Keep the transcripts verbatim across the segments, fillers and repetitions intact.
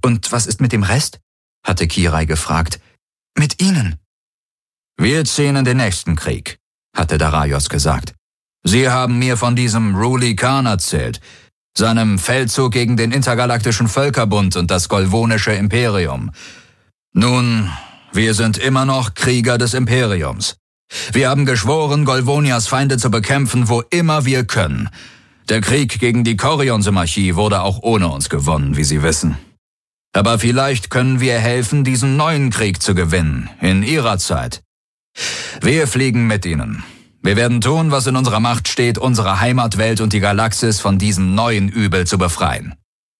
»Und was ist mit dem Rest?« hatte Kirai gefragt. »Mit Ihnen?« »Wir ziehen in den nächsten Krieg«, hatte Daraios gesagt. »Sie haben mir von diesem Ruli Khan erzählt, seinem Feldzug gegen den intergalaktischen Völkerbund und das Golvonische Imperium. Nun, wir sind immer noch Krieger des Imperiums. Wir haben geschworen, Golvonias Feinde zu bekämpfen, wo immer wir können. Der Krieg gegen die Korion-Symarchie wurde auch ohne uns gewonnen, wie Sie wissen. Aber vielleicht können wir helfen, diesen neuen Krieg zu gewinnen, in Ihrer Zeit. Wir fliegen mit Ihnen. Wir werden tun, was in unserer Macht steht, unsere Heimatwelt und die Galaxis von diesem neuen Übel zu befreien.«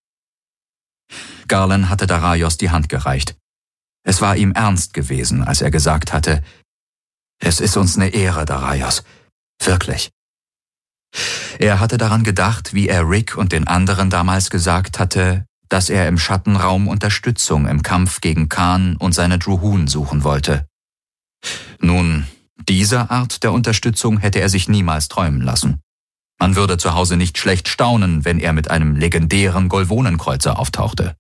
Garland hatte Daraios die Hand gereicht. Es war ihm ernst gewesen, als er gesagt hatte, »Es ist uns eine Ehre, Daraios. Wirklich.« Er hatte daran gedacht, wie er Rick und den anderen damals gesagt hatte, dass er im Schattenraum Unterstützung im Kampf gegen Khan und seine Druhun suchen wollte. Nun, diese Art der Unterstützung hätte er sich niemals träumen lassen. Man würde zu Hause nicht schlecht staunen, wenn er mit einem legendären Golvonenkreuzer auftauchte.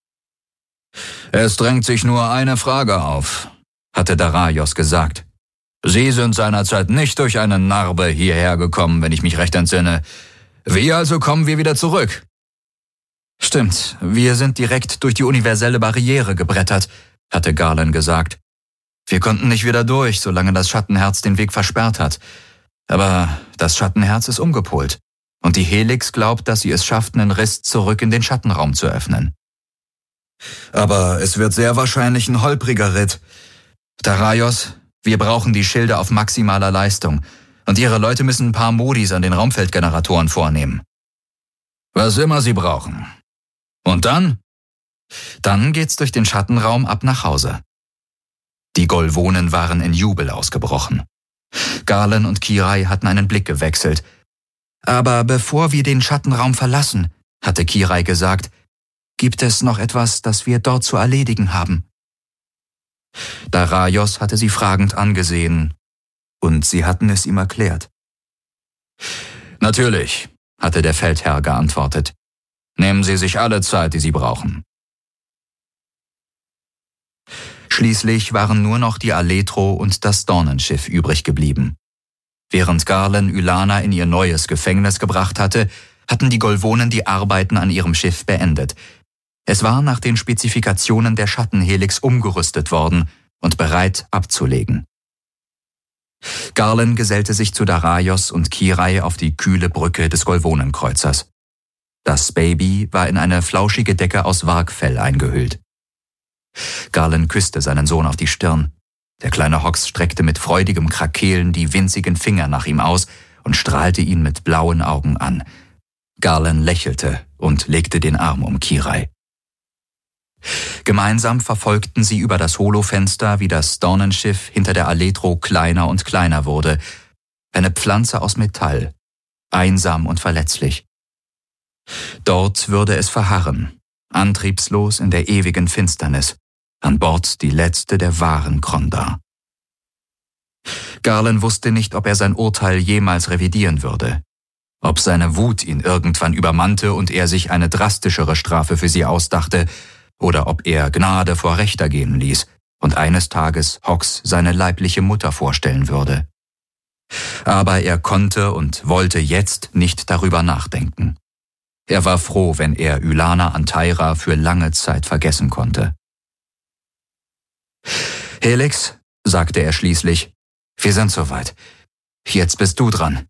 »Es drängt sich nur eine Frage auf«, hatte Daraios gesagt. »Sie sind seinerzeit nicht durch eine Narbe hierher gekommen, wenn ich mich recht entsinne. Wie also kommen wir wieder zurück?« »Stimmt, wir sind direkt durch die universelle Barriere gebrettert«, hatte Garland gesagt. »Wir konnten nicht wieder durch, solange das Schattenherz den Weg versperrt hat. Aber das Schattenherz ist umgepolt. Und die Helix glaubt, dass sie es schafft, einen Riss zurück in den Schattenraum zu öffnen.« »Aber es wird sehr wahrscheinlich ein holpriger Ritt. Daraios, wir brauchen die Schilde auf maximaler Leistung. Und Ihre Leute müssen ein paar Modis an den Raumfeldgeneratoren vornehmen.« »Was immer Sie brauchen. Und dann?« »Dann geht's durch den Schattenraum ab nach Hause.« Die Golvonen waren in Jubel ausgebrochen. Garland und Kirai hatten einen Blick gewechselt. »Aber bevor wir den Schattenraum verlassen«, hatte Kirai gesagt, »gibt es noch etwas, das wir dort zu erledigen haben?« Daraios hatte sie fragend angesehen, und sie hatten es ihm erklärt. »Natürlich«, hatte der Feldherr geantwortet. »Nehmen Sie sich alle Zeit, die Sie brauchen.« Schließlich waren nur noch die Aletro und das Dornenschiff übrig geblieben. Während Garland Ylana in ihr neues Gefängnis gebracht hatte, hatten die Golvonen die Arbeiten an ihrem Schiff beendet. Es war nach den Spezifikationen der Schattenhelix umgerüstet worden und bereit abzulegen. Garland gesellte sich zu Daraios und Kirai auf die kühle Brücke des Golvonenkreuzers. Das Baby war in eine flauschige Decke aus Wargfell eingehüllt. Garland küsste seinen Sohn auf die Stirn. Der kleine Hox streckte mit freudigem Krakeelen die winzigen Finger nach ihm aus und strahlte ihn mit blauen Augen an. Garland lächelte und legte den Arm um Kirai. Gemeinsam verfolgten sie über das Holofenster, wie das Dornenschiff hinter der Aletro kleiner und kleiner wurde. Eine Pflanze aus Metall, einsam und verletzlich. Dort würde es verharren, antriebslos in der ewigen Finsternis, an Bord die letzte der wahren Krondar. Garland wusste nicht, ob er sein Urteil jemals revidieren würde, ob seine Wut ihn irgendwann übermannte und er sich eine drastischere Strafe für sie ausdachte, oder ob er Gnade vor Recht ergehen ließ und eines Tages Hox seine leibliche Mutter vorstellen würde. Aber er konnte und wollte jetzt nicht darüber nachdenken. Er war froh, wenn er Ylana Antaira für lange Zeit vergessen konnte. »Helix«, sagte er schließlich, »wir sind soweit. Jetzt bist du dran.«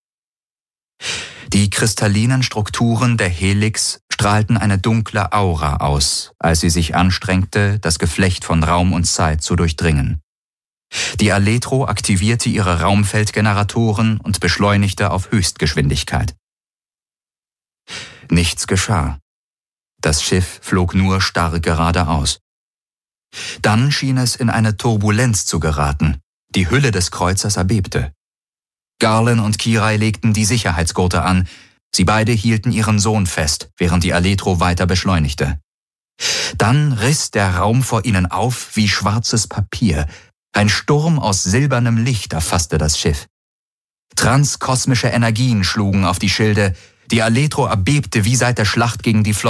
Die kristallinen Strukturen der Helix strahlten eine dunkle Aura aus, als sie sich anstrengte, das Geflecht von Raum und Zeit zu durchdringen. Die Aletro aktivierte ihre Raumfeldgeneratoren und beschleunigte auf Höchstgeschwindigkeit. Nichts geschah. Das Schiff flog nur starr geradeaus. Dann schien es in eine Turbulenz zu geraten. Die Hülle des Kreuzers erbebte. Garland und Kirai legten die Sicherheitsgurte an. Sie beide hielten ihren Sohn fest, während die Aletro weiter beschleunigte. Dann riss der Raum vor ihnen auf wie schwarzes Papier. Ein Sturm aus silbernem Licht erfasste das Schiff. Transkosmische Energien schlugen auf die Schilde. Die Aletro erbebte wie seit der Schlacht gegen die Flotte.